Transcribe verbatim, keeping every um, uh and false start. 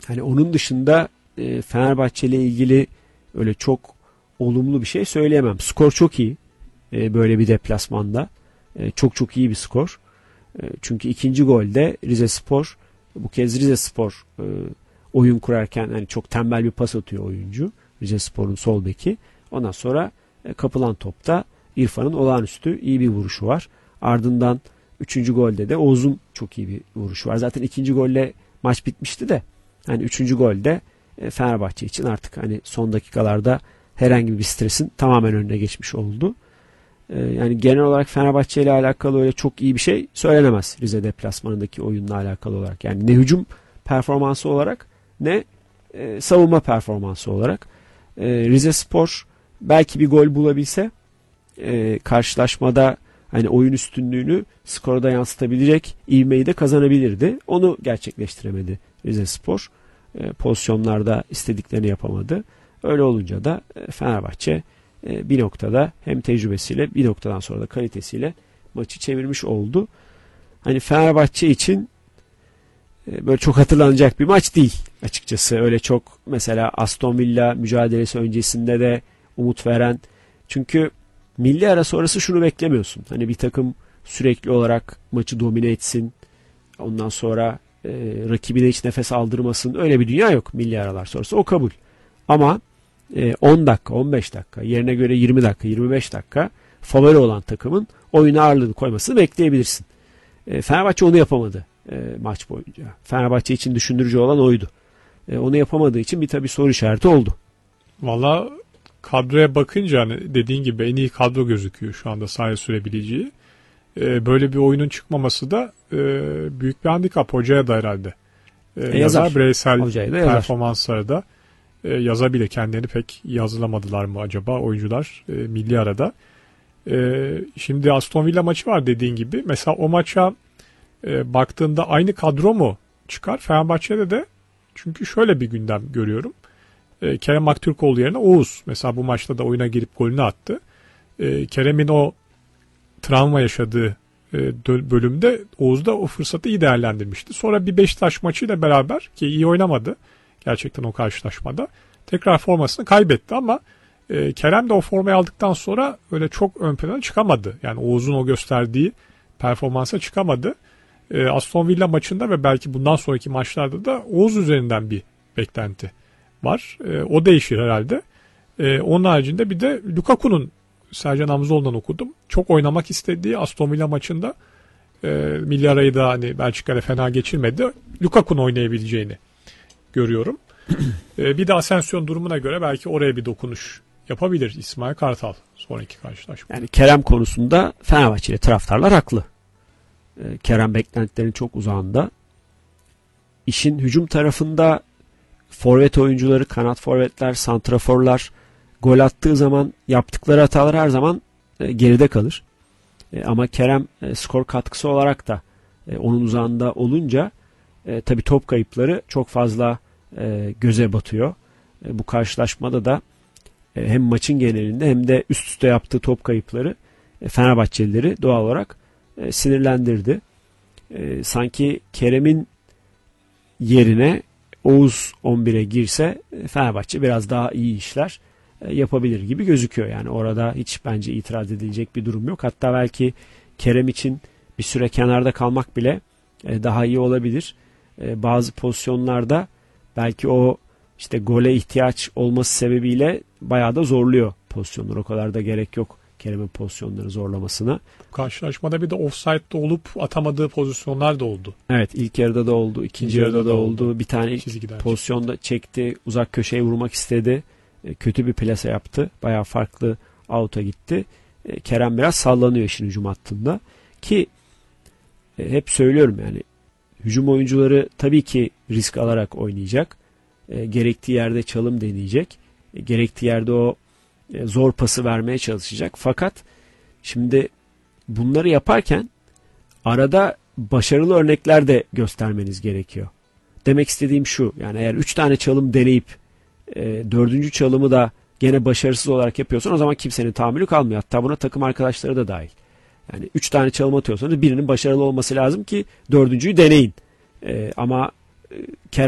Hani onun dışında e, Fenerbahçe ile ilgili öyle çok olumlu bir şey söyleyemem. Skor çok iyi. E, böyle bir deplasmanda. E, çok çok iyi bir skor. E, çünkü ikinci golde Rizespor, bu kez Rizespor e, oyun kurarken hani çok tembel bir pas atıyor oyuncu. Rizespor'un sol beki. Ondan sonra e, kapılan topta İrfan'ın olağanüstü iyi bir vuruşu var. Ardından üçüncü golde de Oğuz'un çok iyi bir vuruşu var. Zaten ikinci golle maç bitmişti de hani üçüncü golde e, Fenerbahçe için artık hani son dakikalarda herhangi bir stresin tamamen önüne geçmiş oldu. E, yani genel olarak Fenerbahçe ile alakalı öyle çok iyi bir şey söylenemez Rize deplasmanındaki oyunla alakalı olarak. Yani ne hücum performansı olarak ne e, savunma performansı olarak. E, Rizespor belki bir gol bulabilse e, karşılaşmada hani oyun üstünlüğünü skora da yansıtabilecek ivmeyi de kazanabilirdi. Onu gerçekleştiremedi Rizespor. E, pozisyonlarda istediklerini yapamadı. Öyle olunca da e, Fenerbahçe e, bir noktada hem tecrübesiyle bir noktadan sonra da kalitesiyle maçı çevirmiş oldu. Hani Fenerbahçe için e, böyle çok hatırlanacak bir maç değil açıkçası. Öyle çok mesela Aston Villa mücadelesi öncesinde de umut veren. Çünkü milli ara sonrası şunu beklemiyorsun. Hani bir takım sürekli olarak maçı domine etsin. Ondan sonra e, rakibine hiç nefes aldırmasın. Öyle bir dünya yok milli aralar sonrası. O kabul. Ama e, on dakika, on beş dakika, yerine göre yirmi dakika, yirmi beş dakika favori olan takımın oyuna ağırlığını koymasını bekleyebilirsin. E, Fenerbahçe onu yapamadı e, maç boyunca. Fenerbahçe için düşündürücü olan oydu. E, onu yapamadığı için bir tabii soru işareti oldu. Valla kadroya bakınca hani dediğin gibi en iyi kadro gözüküyor şu anda sahaya sürebileceği. Ee, böyle bir oyunun çıkmaması da e, büyük bir handikap hocaya da herhalde. Ee, E, yazar. yazar. Bireysel da performansları da e, yazabilir. Kendilerini pek iyi hazırlamadılar mı acaba oyuncular e, milli arada. E, şimdi Aston Villa maçı var dediğin gibi. Mesela o maça e, baktığında aynı kadro mu çıkar? Fenerbahçe'de de çünkü şöyle bir gündem görüyorum. E, Kerem Aktürkoğlu yerine Oğuz. Mesela bu maçta da oyuna girip golünü attı. E, Kerem'in o travma yaşadığı e, bölümde Oğuz da o fırsatı iyi değerlendirmişti. Sonra bir Beşiktaş maçıyla beraber ki iyi oynamadı gerçekten o karşılaşmada. Tekrar formasını kaybetti ama e, Kerem de o formayı aldıktan sonra öyle çok ön plana çıkamadı. Yani Oğuz'un o gösterdiği performansa çıkamadı. E, Aston Villa maçında ve belki bundan sonraki maçlarda da Oğuz üzerinden bir beklenti var. E, o değişir herhalde. E, onun haricinde bir de Lukaku'nun Sercan Hamzoğlu'ndan okudum. Çok oynamak istediği Aston Villa maçında e, milli arayı da hani Belçika'da fena geçirmedi. Lukaku'nun oynayabileceğini görüyorum. e, bir de Asensio durumuna göre belki oraya bir dokunuş yapabilir İsmail Kartal sonraki karşılaşma. Yani Kerem konusunda Fenerbahçeli taraftarlar haklı. E, Kerem beklentilerin çok uzağında. İşin hücum tarafında forvet oyuncuları, kanat forvetler, santraforlar gol attığı zaman yaptıkları hatalar her zaman e, geride kalır. E, ama Kerem e, skor katkısı olarak da e, onun uzağında olunca e, tabii top kayıpları çok fazla e, göze batıyor. E, bu karşılaşmada da e, hem maçın genelinde hem de üst üste yaptığı top kayıpları e, Fenerbahçelileri doğal olarak e, sinirlendirdi. E, sanki Kerem'in yerine Oğuz on bire girse e, Fenerbahçe biraz daha iyi işler yapabilir gibi gözüküyor. Yani orada hiç bence itiraz edilecek bir durum yok. Hatta belki Kerem için bir süre kenarda kalmak bile daha iyi olabilir. Bazı pozisyonlarda belki o işte gole ihtiyaç olması sebebiyle bayağı da zorluyor pozisyonları. O kadar da gerek yok Kerem'in pozisyonları zorlamasına. Karşılaşmada bir de offside'de olup atamadığı pozisyonlar da oldu. Evet, ilk yarıda da oldu, ikinci, ikinci yarıda, yarıda da oldu. oldu. Bir tane ilk pozisyonda çekti, uzak köşeye vurmak istedi. Kötü bir plase yaptı. Bayağı farklı out'a gitti. Kerem biraz sallanıyor işin hücum hattında. Ki hep söylüyorum yani hücum oyuncuları tabii ki risk alarak oynayacak. Gerektiği yerde çalım deneyecek. Gerektiği yerde o zor pası vermeye çalışacak. Fakat şimdi bunları yaparken arada başarılı örnekler de göstermeniz gerekiyor. Demek istediğim şu. Yani eğer üç tane çalım deneyip E, dördüncü çalımı da gene başarısız olarak yapıyorsan o zaman kimsenin tahammülü kalmıyor. Hatta buna takım arkadaşları da dahil. Yani üç tane çalım atıyorsanız birinin başarılı olması lazım ki dördüncüyü deneyin. E, ama e, Kerem